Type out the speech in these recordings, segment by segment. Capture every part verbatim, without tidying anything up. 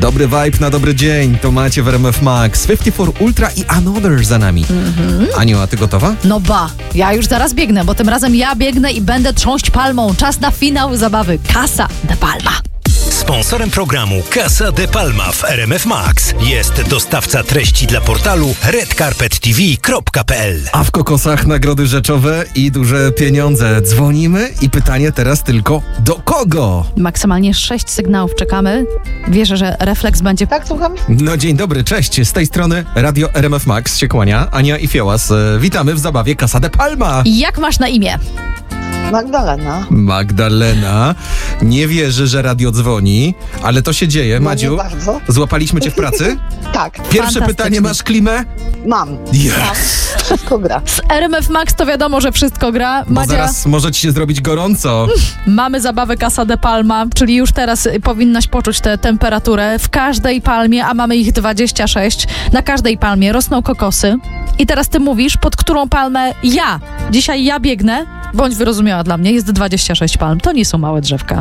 Dobry vibe na dobry dzień, to macie w R M F Max. pięćdziesiąt cztery Ultra i Another za nami. Mm-hmm. Aniu, a ty gotowa? No ba, ja już zaraz biegnę, bo tym razem ja biegnę i będę trząść palmą. Czas na finał zabawy Casa de Palma. Sponsorem programu Casa de Palma w R M F Max jest dostawca treści dla portalu red carpet t v kropka p l. A w kokosach nagrody rzeczowe i duże pieniądze. Dzwonimy i pytanie teraz tylko do kogo? Maksymalnie sześć sygnałów czekamy. Wierzę, że refleks będzie... Tak, słucham? No dzień dobry, cześć. Z tej strony Radio R M F Max się kłania Ania i Fiołas. Witamy w zabawie Casa de Palma. Jak masz na imię? Magdalena. Magdalena. Nie wierzy, że radio dzwoni, ale to się dzieje. No Madziu, nie bardzo. złapaliśmy cię w pracy? Tak, Pierwsze Fantastycznie. pytanie, masz klimę? mam. Yes. Mam. Wszystko gra. Z R M F Max to wiadomo, że wszystko gra. Bo Madzia, zaraz może ci się zrobić gorąco. mamy zabawę Casa de Palma, czyli już teraz y, powinnaś poczuć tę temperaturę. W każdej palmie, a mamy ich dwadzieścia sześć, na każdej palmie rosną kokosy. I teraz ty mówisz, pod którą palmę ja, dzisiaj ja biegnę, bądź wyrozumiała dla mnie, jest dwadzieścia sześć palm. To nie są małe drzewka.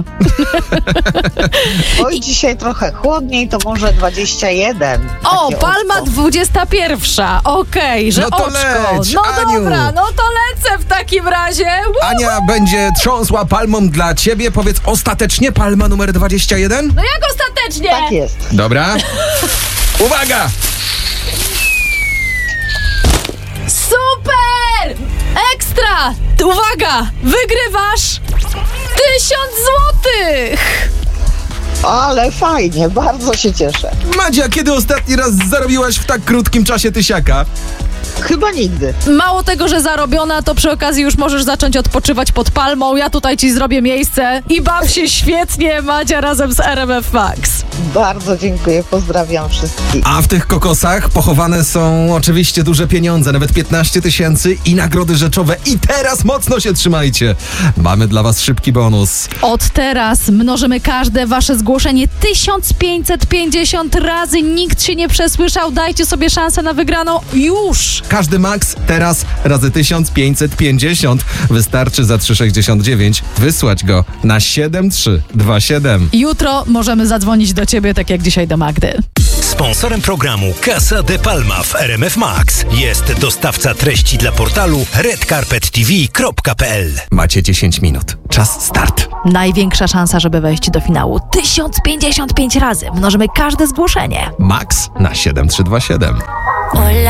Oj, dzisiaj trochę chłodniej, to może dwadzieścia jeden. O, Takie palma oczko. dwudziesta pierwsza. Okej, że No to oczko. leć, no Aniu. dobra, no to lecę w takim razie. Woo! Ania będzie trząsła palmą dla ciebie. Powiedz ostatecznie palma numer dwadzieścia jeden? No jak ostatecznie? Tak jest. Dobra. Uwaga! Super! Ekstra! Uwaga! Wygrywasz tysiąc złotych! Ale fajnie, bardzo się cieszę. Madzia, kiedy ostatni raz zarobiłaś w tak krótkim czasie tysiaka? Chyba nigdy. Mało tego, że zarobiona, to przy okazji już możesz zacząć odpoczywać pod palmą. Ja tutaj ci zrobię miejsce i baw się świetnie, Madzia, razem z R M F Max. Bardzo dziękuję, pozdrawiam wszystkich. A w tych kokosach pochowane są oczywiście duże pieniądze, nawet piętnaście tysięcy i nagrody rzeczowe. I teraz mocno się trzymajcie. Mamy dla was szybki bonus. Od teraz mnożymy każde wasze zgłoszenie tysiąc pięćset pięćdziesiąt razy. Nikt się nie przesłyszał. Dajcie sobie szansę na wygraną już. Każdy max teraz razy tysiąc pięćset pięćdziesiąt. Wystarczy za trzy sześćdziesiąt dziewięć wysłać go na siedem trzy dwa siedem. Jutro możemy zadzwonić do ciebie, tak jak dzisiaj do Magdy. Sponsorem programu Casa de Palma w R M F Max jest dostawca treści dla portalu red carpet t v kropka p l. Macie dziesięć minut. Czas start. Największa szansa, żeby wejść do finału. tysiąc pięćdziesiąt pięć razy. Mnożymy każde zgłoszenie. Max na siedem trzy dwa siedem.